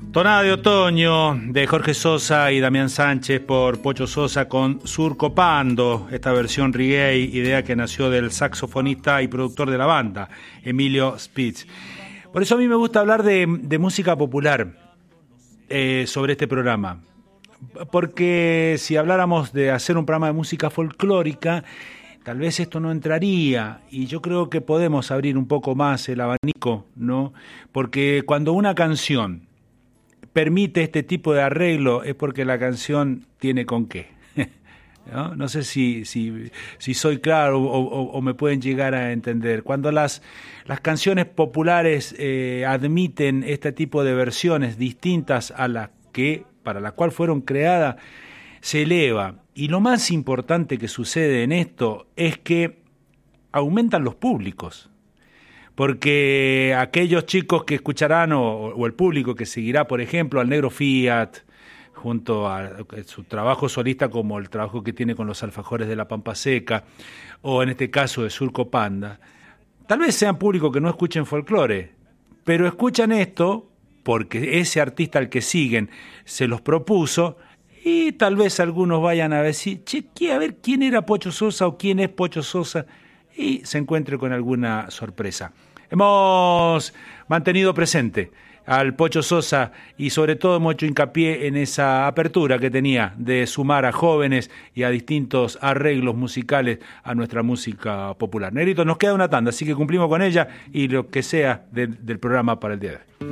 Tonada de otoño de Jorge Sosa y Damián Sánchez por Pocho Sosa con Surco Pando, esta versión reggae, idea que nació del saxofonista y productor de la banda, Emilio Spitz. Por eso a mí me gusta hablar de música popular sobre este programa, porque si habláramos de hacer un programa de música folclórica, tal vez esto no entraría, y yo creo que podemos abrir un poco más el abanico, ¿no? Porque cuando una canción permite este tipo de arreglo es porque la canción tiene con qué. No sé si soy claro o me pueden llegar a entender. Cuando las canciones populares admiten este tipo de versiones distintas a las que para la cual fueron creadas, se eleva. Y lo más importante que sucede en esto es que aumentan los públicos. Porque aquellos chicos que escucharán o el público que seguirá, por ejemplo, al Negro Fiat, junto a su trabajo solista como el trabajo que tiene con los Alfajores de la Pampa Seca, o en este caso de Surco Panda, tal vez sean públicos que no escuchen folclore, pero escuchan esto porque ese artista al que siguen se los propuso, y tal vez algunos vayan a decir, a ver quién era Pocho Sosa o quién es Pocho Sosa, y se encuentre con alguna sorpresa. Hemos mantenido presente al Pocho Sosa y sobre todo hemos hecho hincapié en esa apertura que tenía de sumar a jóvenes y a distintos arreglos musicales a nuestra música popular. Negrito, nos queda una tanda, así que cumplimos con ella y lo que sea del programa para el día de hoy.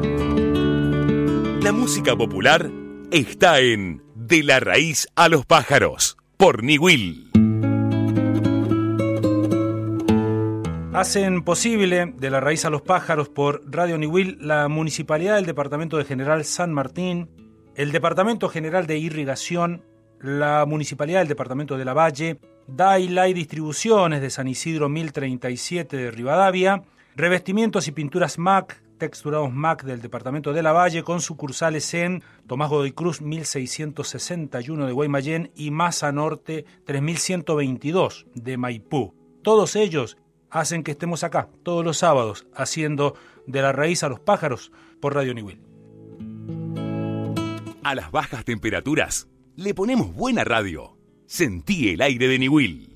La música popular está en De la Raíz a los Pájaros, por Niwil. Hacen posible De la Raíz a los Pájaros por Radio Niwil la Municipalidad del Departamento de General San Martín, el Departamento General de Irrigación, la Municipalidad del Departamento de Lavalle, Dailay Distribuciones de San Isidro 1037 de Rivadavia, Revestimientos y Pinturas MAC, Texturados MAC del Departamento de Lavalle, con sucursales en Tomás Godoy Cruz 1661 de Guaymallén y Maza Norte 3122 de Maipú. Todos ellos hacen que estemos acá todos los sábados haciendo De la Raíz a los Pájaros por Radio Niwil. A las bajas temperaturas le ponemos buena radio. Sentí el aire de Niwil.